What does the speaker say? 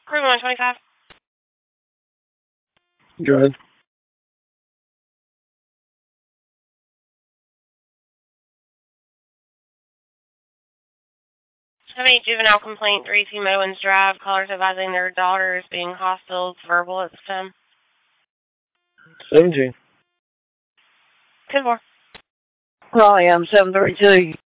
Crew 125. Good. Have any juvenile complaint, 3C Meadowlands Drive. Callers advising their daughter is being hostile, verbal at this time. 17. 10-4. Raleigh, I'm 732.